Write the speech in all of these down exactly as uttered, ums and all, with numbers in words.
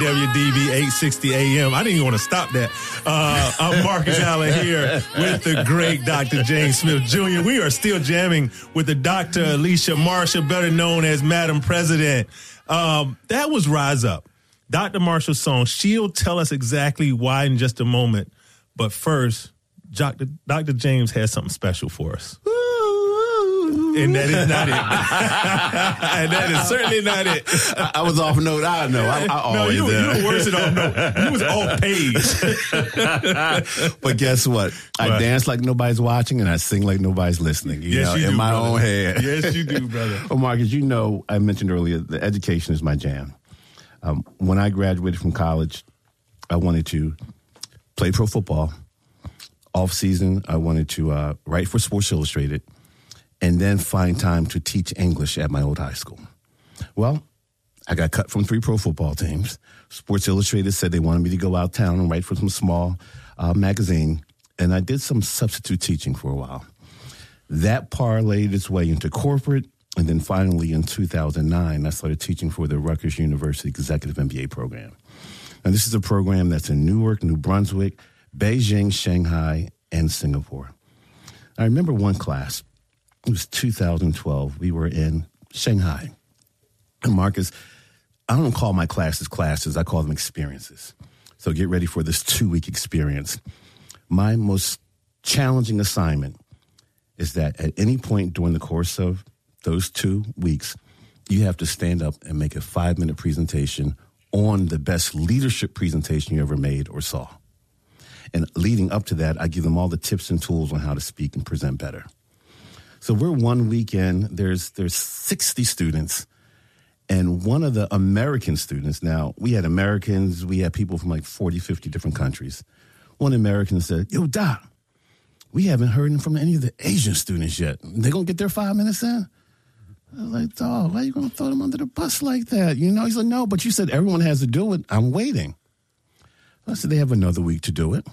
W D B eight sixty A M. I didn't even want to stop that. Uh, I'm Marcus Allen here with the great Doctor James Smith Junior We are still jamming with the Doctor Alicia Marshall, better known as Madam President. Um, that was Rise Up, Doctor Marshall's song. She'll tell us exactly why in just a moment. But first, Doctor Doctor James has something special for us. And that is not it. And that is certainly not it. I, I was off note. I know. I, I no, always you, am. you were worse than off note. You was off page. But guess what? I What? dance like nobody's watching, and I sing like nobody's listening. You Yes, know, you in do, my brother. own head. Yes, you do, brother. Well, Marcus, you know, I mentioned earlier, the education is my jam. Um, when I graduated from college, I wanted to play pro football. Off season, I wanted to uh, write for Sports Illustrated, and then find time to teach English at my old high school. Well, I got cut from three pro football teams. Sports Illustrated said they wanted me to go out town and write for some small uh, magazine, and I did some substitute teaching for a while. That parlayed its way into corporate, and then finally in two thousand nine, I started teaching for the Rutgers University Executive M B A program. Now, this is a program that's in Newark, New Brunswick, Beijing, Shanghai, and Singapore. I remember one class. It was two thousand twelve. We were in Shanghai. And Marcus, I don't call my classes classes. I call them experiences. So get ready for this two-week experience. My most challenging assignment is that at any point during the course of those two weeks, you have to stand up and make a five-minute presentation on the best leadership presentation you ever made or saw. And leading up to that, I give them all the tips and tools on how to speak and present better. So we're one weekend, there's there's sixty students, and one of the American students, now we had Americans, we had people from like forty, fifty different countries. One American said, yo, Doc, we haven't heard from any of the Asian students yet. They gonna get their five minutes in? I was like, dog, why are you gonna throw them under the bus like that? You know, he's like, no, but you said everyone has to do it. I'm waiting. I said, they have another week to do it.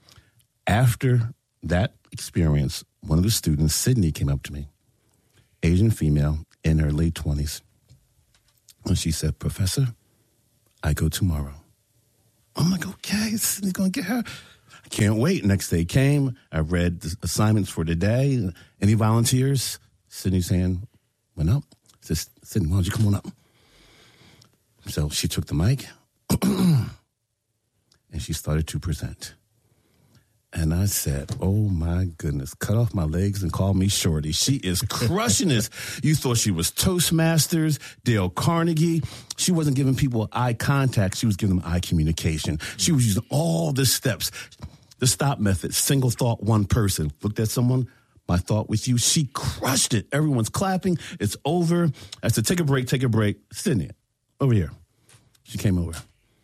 After that experience, one of the students, Sydney, came up to me, Asian female in her late twenties. And she said, Professor, I go tomorrow. I'm like, okay, Sydney's going to get her. I can't wait. Next day came. I read the assignments for the day. Any volunteers? Sydney's hand went up. Says, Sydney, why don't you come on up? So she took the mic and she started to present. And I said, oh, my goodness, cut off my legs and call me Shorty. She is crushing this. You thought she was Toastmasters, Dale Carnegie. She wasn't giving people eye contact. She was giving them eye communication. She was using all the steps. The stop method, single thought, one person. Looked at someone, my thought with you. She crushed it. Everyone's clapping. It's over. I said, take a break, take a break. Sydney, over here. She came over.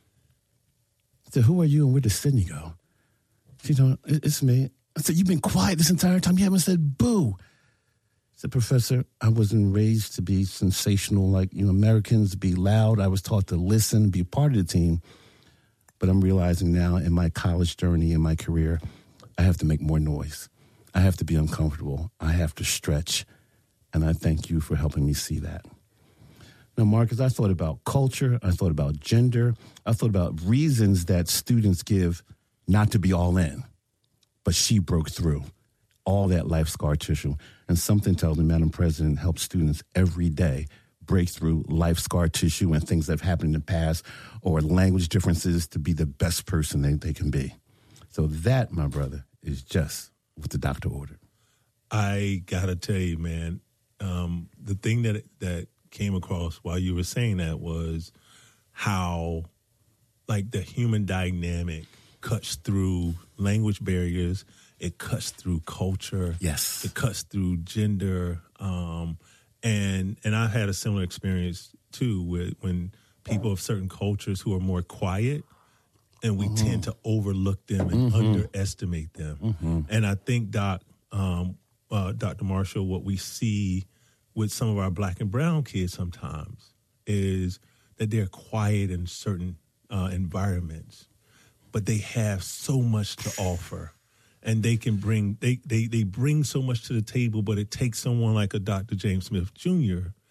I said, who are you and where does Sydney go? She told me, it's me. I said, you've been quiet this entire time. You haven't said boo. I said, Professor, I wasn't raised to be sensational like you Americans, be loud. I was taught to listen, be part of the team. But I'm realizing now in my college journey, in my career, I have to make more noise. I have to be uncomfortable. I have to stretch. And I thank you for helping me see that. Now, Marcus, I thought about culture. I thought about gender. I thought about reasons that students give not to be all in. But she broke through all that life scar tissue. And something tells me Madam President helps students every day break through life scar tissue and things that have happened in the past or language differences to be the best person they, they can be. So that, my brother, is just what the doctor ordered. I got to tell you, man, um, the thing that that came across while you were saying that was how, like, the human dynamic cuts through language barriers. It cuts through culture. Yes. It cuts through gender. Um, and and I had a similar experience, too, with when people of certain cultures who are more quiet, and we mm-hmm. tend to overlook them and mm-hmm. underestimate them. Mm-hmm. And I think, Doc, um, uh, Doctor Marshall, what we see with some of our black and brown kids sometimes is that they're quiet in certain uh, environments, but they have so much to offer. And they can bring they, they they bring so much to the table, but it takes someone like a Doctor James Smith Junior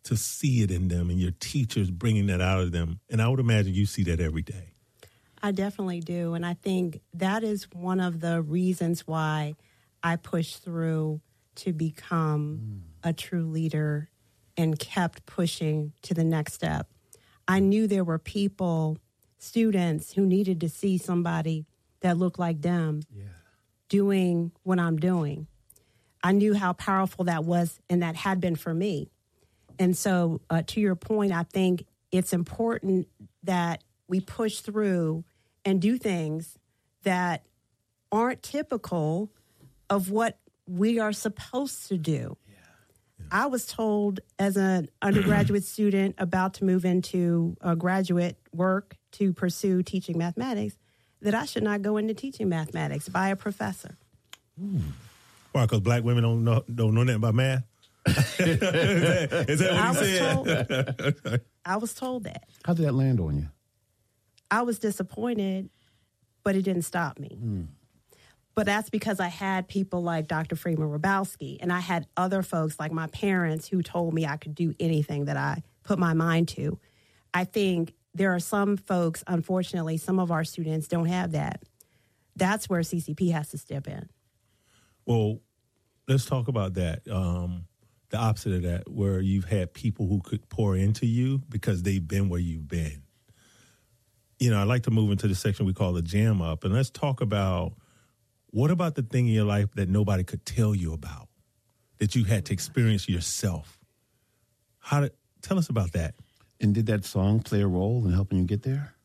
to see it in them and your teachers bringing that out of them. And I would imagine you see that every day. I definitely do. And I think that is one of the reasons why I pushed through to become mm. a true leader and kept pushing to the next step. I knew there were people, students, who needed to see somebody that looked like them yeah. doing what I'm doing. I knew how powerful that was, and that had been for me. And so uh, to your point, I think it's important that we push through and do things that aren't typical of what we are supposed to do. Yeah. Yeah. I was told as an undergraduate student about to move into uh, graduate work to pursue teaching mathematics that I should not go into teaching mathematics by a professor. Ooh. Why? Because black women don't know don't know nothing about math? is, that, is that what I you said? Told, I was told that. How did that land on you? I was disappointed, but it didn't stop me. Mm. But that's because I had people like Doctor Freeman Hrabowski, and I had other folks like my parents who told me I could do anything that I put my mind to. I think there are some folks, unfortunately, some of our students don't have that. That's where C C P has to step in. Well, let's talk about that. Um, the opposite of that, where you've had people who could pour into you because they've been where you've been. You know, I'd like to move into the section we call the jam up, and let's talk about what about the thing in your life that nobody could tell you about, that you had to experience yourself? How did, tell us about that. And did that song play a role in helping you get there?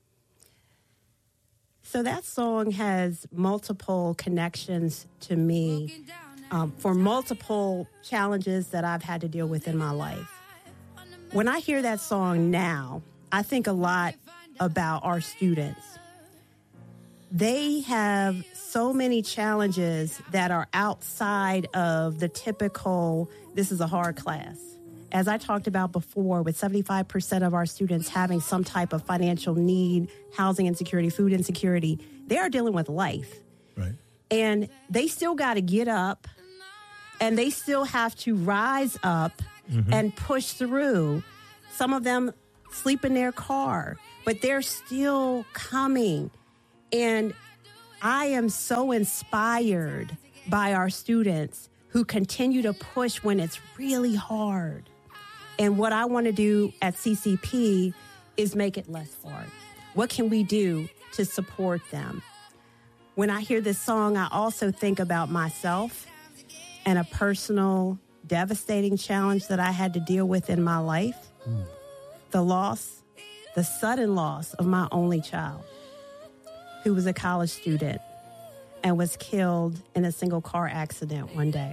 So that song has multiple connections to me um, for multiple challenges that I've had to deal with in my life. When I hear that song now, I think a lot about our students. They have so many challenges that are outside of the typical, this is a hard class. As I talked about before, with seventy-five percent of our students having some type of financial need, housing insecurity, food insecurity, they are dealing with life. Right. And they still got to get up, and they still have to rise up mm-hmm. and push through. Some of them sleep in their car, but they're still coming. And I am so inspired by our students who continue to push when it's really hard. And what I want to do at C C P is make it less hard. What can we do to support them? When I hear this song, I also think about myself and a personal, devastating challenge that I had to deal with in my life. Mm. The loss, the sudden loss of my only child, who was a college student and was killed in a single car accident one day.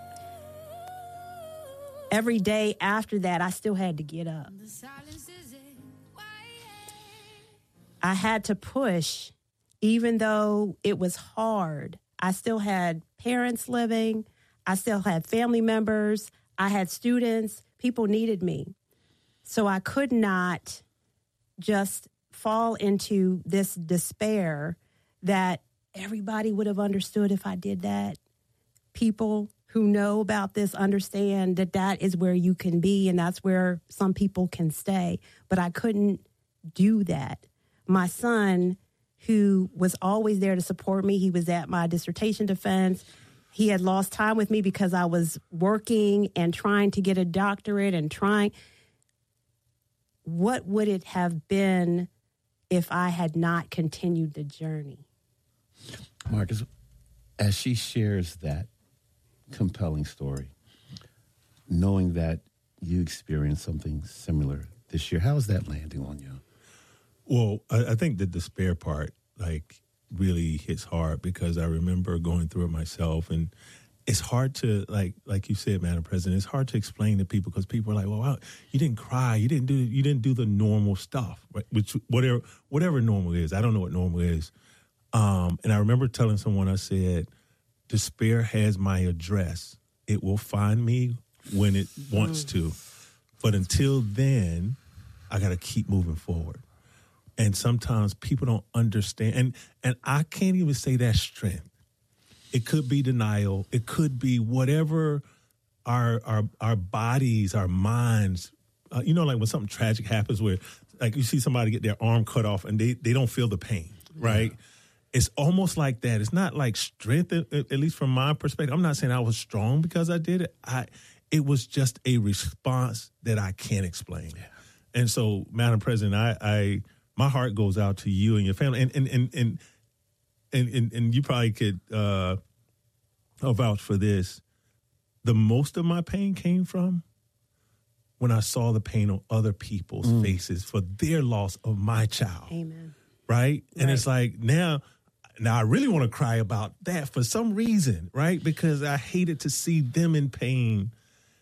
Every day after that, I still had to get up. I had to push, even though it was hard. I still had parents living. I still had family members. I had students. People needed me. So I could not just fall into this despair that everybody would have understood if I did that. People who know about this understand that that is where you can be, and that's where some people can stay. But I couldn't do that. My son, who was always there to support me, he was at my dissertation defense. He had lost time with me because I was working and trying to get a doctorate and trying. What would it have been if I had not continued the journey? Marcus, as she shares that compelling story, knowing that you experienced something similar this year, how is that landing on you? Well, I, I think the despair part, like, really hits hard because I remember going through it myself, and it's hard to, like, like you said, Madam President, it's hard to explain to people because people are like, well, wow, you didn't cry, you didn't do, you didn't do the normal stuff, right? Which whatever, whatever normal is, I don't know what normal is. Um, and I remember telling someone, I said, despair has my address. It will find me when it wants to. But until then, I got to keep moving forward. And sometimes people don't understand. And and I can't even say that's strength. It could be denial. It could be whatever our our our bodies, our minds uh, you know, like when something tragic happens where, like, you see somebody get their arm cut off and they, they don't feel the pain, right? Yeah. It's almost like that. It's not like strength, at, at least from my perspective. I'm not saying I was strong because I did it. I It was just a response that I can't explain. Yeah. And so, Madam President, I, I my heart goes out to you and your family. And and and and and, and, and you probably could uh, vouch for this. The most of my pain came from when I saw the pain on other people's mm. faces for their loss of my child. Amen. Right? And right. it's like, now, now I really want to cry about that for some reason, right? Because I hated to see them in pain,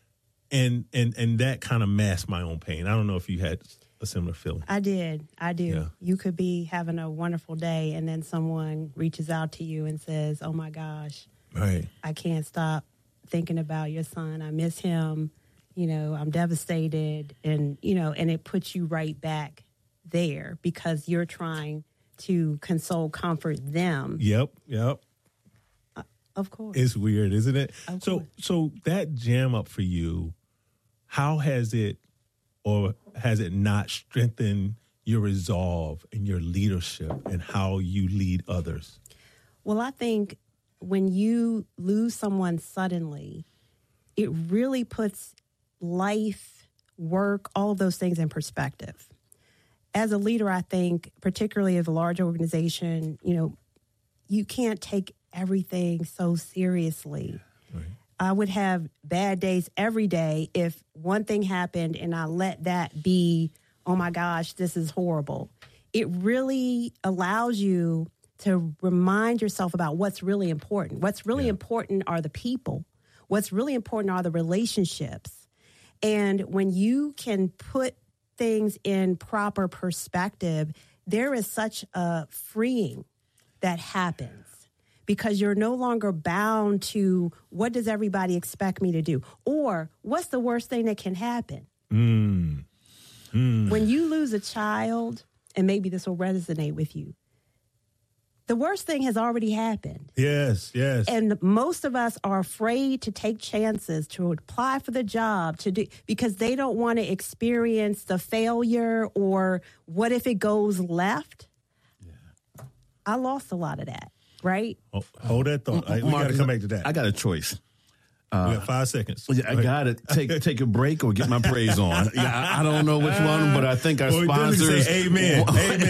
and and and that kind of masked my own pain. I don't know if you had a similar feeling. I did. I do. Yeah. You could be having a wonderful day, and then someone reaches out to you and says, oh, my gosh, right. I can't stop thinking about your son. I miss him. You know, I'm devastated. And, you know, and it puts you right back there because you're trying to console, comfort them. Yep, yep. Uh, of course. It's weird, isn't it? Of so, course. so that jam up for you, how has it or has it not strengthened your resolve and your leadership and how you lead others? Well, I think when you lose someone suddenly, it really puts life, work, all of those things in perspective. As a leader, I think, particularly of a large organization, you know, you can't take everything so seriously. Right. I would have bad days every day if one thing happened and I let that be, oh my gosh, this is horrible. It really allows you to remind yourself about what's really important. What's really yeah. important are the people. What's really important are the relationships. And when you can put things in proper perspective, there is such a freeing that happens because you're no longer bound to what does everybody expect me to do or what's the worst thing that can happen. Mm. Mm. When you lose a child, and maybe this will resonate with you, the worst thing has already happened. Yes, yes. And most of us are afraid to take chances, to apply for the job, to do because they don't want to experience the failure or what if it goes left. Yeah. I lost a lot of that, right? Oh, hold that thought. I, we got to come back to that. I got a choice. Uh, we got five seconds. I got to take take a break or get my praise on. Yeah, I, I don't know which one, but I think our well, sponsors. Say amen.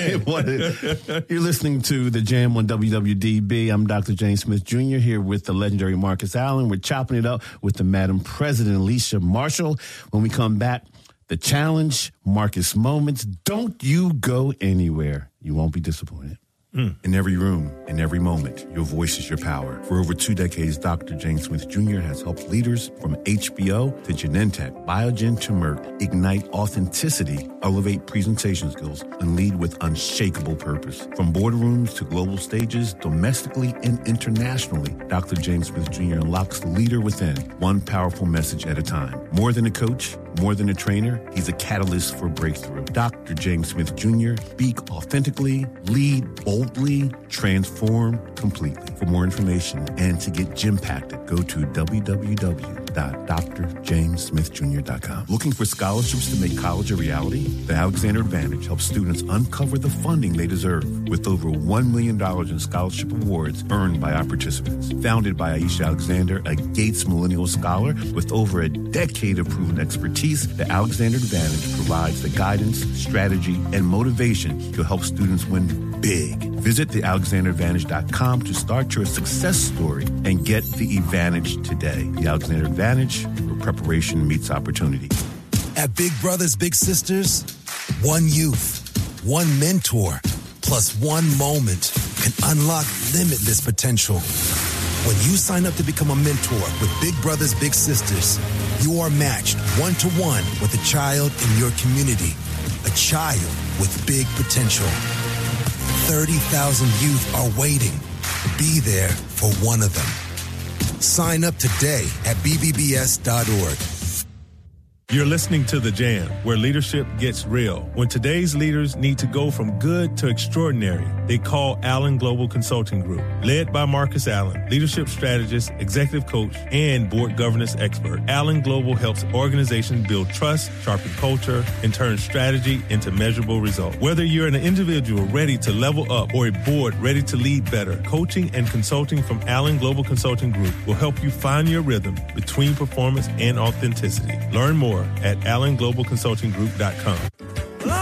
Amen. You're listening to The Jam on W W D B. I'm Doctor James Smith Junior here with the legendary Marcus Allen. We're chopping it up with the Madam President, Alicia Marshall. When we come back, the challenge, Marcus Moments. Don't you go anywhere. You won't be disappointed. Mm. In every room, in every moment, your voice is your power. For over two decades, Doctor James Smith Junior has helped leaders from H B O to Genentech, Biogen to Merck ignite authenticity, elevate presentation skills, and lead with unshakable purpose. From boardrooms to global stages, domestically and internationally, Doctor James Smith Junior unlocks the leader within, one powerful message at a time. More than a coach, more than a trainer, he's a catalyst for breakthrough. Doctor James Smith Junior Speak authentically, lead boldly, transform completely. For more information and to get Gympacted, go to w w w dot dr james smith junior dot com. Looking for scholarships to make college a reality? The Alexander Advantage helps students uncover the funding they deserve with over one million dollars in scholarship awards earned by our participants. Founded by Aisha Alexander, a Gates Millennial Scholar with over a decade of proven expertise, the Alexander Advantage provides the guidance, strategy, and motivation to help students win big. Visit the alexander advantage dot com to start your success story and get the Advantage today. The Alexander Advantage, where preparation meets opportunity. At Big Brothers Big Sisters, one youth, one mentor, plus one moment can unlock limitless potential. When you sign up to become a mentor with Big Brothers Big Sisters, you are matched one-to-one with a child in your community, a child with big potential. thirty thousand youth are waiting. Be there for one of them. Sign up today at b b b s dot org. You're listening to The Jam, where leadership gets real. When today's leaders need to go from good to extraordinary, they call Allen Global Consulting Group. Led by Marcus Allen, leadership strategist, executive coach, and board governance expert, Allen Global helps organizations build trust, sharpen culture, and turn strategy into measurable results. Whether you're an individual ready to level up or a board ready to lead better, coaching and consulting from Allen Global Consulting Group will help you find your rhythm between performance and authenticity. Learn more at allen global consulting group dot com.